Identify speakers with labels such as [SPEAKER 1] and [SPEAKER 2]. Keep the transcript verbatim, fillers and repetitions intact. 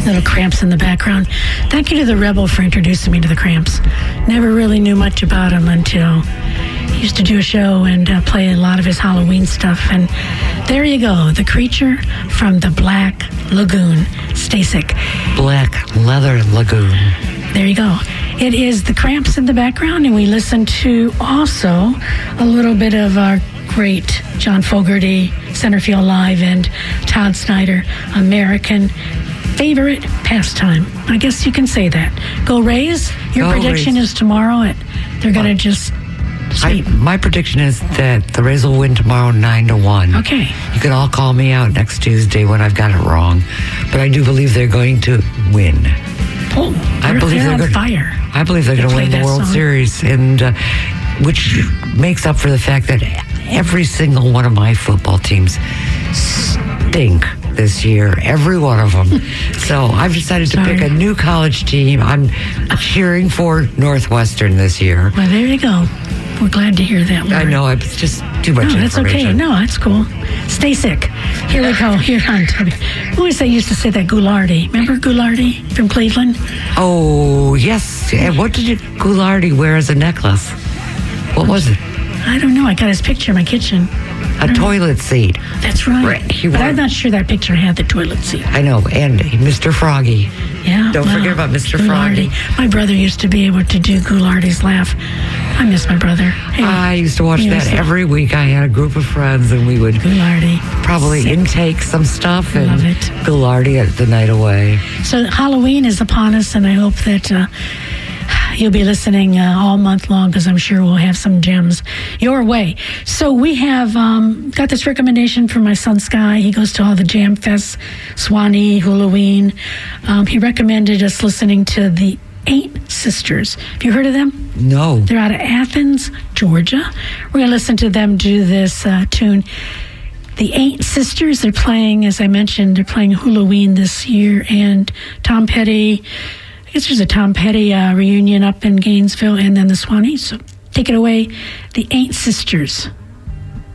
[SPEAKER 1] Little Cramps in the background. Thank you to the Rebel for introducing me to the Cramps. Never really knew much about him until he used to do a show and uh, play a lot of his Halloween stuff. And there you go, the creature from the Black Lagoon, Stasek.
[SPEAKER 2] Black Leather Lagoon.
[SPEAKER 1] There you go. It is the Cramps in the background, and we listen to also a little bit of our great John Fogerty, Centerfield Live, and Todd Snyder, American favorite pastime. I guess you can say that. Go Rays. Your
[SPEAKER 2] Go
[SPEAKER 1] prediction
[SPEAKER 2] Rays.
[SPEAKER 1] is tomorrow. At, they're going to just
[SPEAKER 2] I,
[SPEAKER 1] sweep.
[SPEAKER 2] my prediction is that the Rays will win tomorrow nine to one.
[SPEAKER 1] Okay.
[SPEAKER 2] You can all call me out next Tuesday when I've got it wrong. But I do believe they're going to win.
[SPEAKER 1] Oh,
[SPEAKER 2] I
[SPEAKER 1] they're,
[SPEAKER 2] believe
[SPEAKER 1] they're on
[SPEAKER 2] gonna,
[SPEAKER 1] fire.
[SPEAKER 2] I believe they're
[SPEAKER 1] They
[SPEAKER 2] going to
[SPEAKER 1] play
[SPEAKER 2] win the
[SPEAKER 1] that
[SPEAKER 2] World
[SPEAKER 1] song.
[SPEAKER 2] Series, and uh, which makes up for the fact that every single one of my football teams stink this year. Every one of them. So I've decided to
[SPEAKER 1] Sorry.
[SPEAKER 2] pick a new college team. I'm cheering for Northwestern this year.
[SPEAKER 1] Well, there you go. We're glad to hear that, Lori.
[SPEAKER 2] I know it's just too much
[SPEAKER 1] No, that's okay.
[SPEAKER 2] information.
[SPEAKER 1] No, that's cool. Stay sick. Here we go. Here on W. Who was that used to say that? Goulardi. Remember Goulardi from Cleveland?
[SPEAKER 2] Oh, yes. And what did Goulardi wear as a necklace? What was it?
[SPEAKER 1] I don't know. I got his picture in my kitchen.
[SPEAKER 2] A toilet seat.
[SPEAKER 1] That's right.
[SPEAKER 2] Right, he
[SPEAKER 1] But
[SPEAKER 2] wore-
[SPEAKER 1] I'm not sure that picture had the toilet seat.
[SPEAKER 2] I know. And Mister Froggy.
[SPEAKER 1] Yeah.
[SPEAKER 2] Don't forget about Mister
[SPEAKER 1] Goulardi. My brother used to be able to do Goulardi's laugh. I miss my brother. Hey,
[SPEAKER 2] I used to watch
[SPEAKER 1] he
[SPEAKER 2] that
[SPEAKER 1] was-
[SPEAKER 2] every week. I had a group of friends, and we would
[SPEAKER 1] Goulardi.
[SPEAKER 2] probably
[SPEAKER 1] Sick.
[SPEAKER 2] intake some stuff and
[SPEAKER 1] Love it.
[SPEAKER 2] Goulardi at the night away.
[SPEAKER 1] So Halloween is upon us, and I hope that uh, you'll be listening uh, all month long, because I'm sure we'll have some gems your way. So we have um, got this recommendation from my son Sky. He goes to all the Jam Fests, Swanee, Halloween. Um, he recommended us listening to the Eight Sisters. Have you heard of them?
[SPEAKER 2] No.
[SPEAKER 1] They're out of Athens, Georgia. We're going to listen to them do this uh, tune. The Eight Sisters, they're playing, as I mentioned, they're playing Halloween this year, and Tom Petty, I guess there's a Tom Petty uh, reunion up in Gainesville, and then the Swanee. So take it away, The Eight Sisters.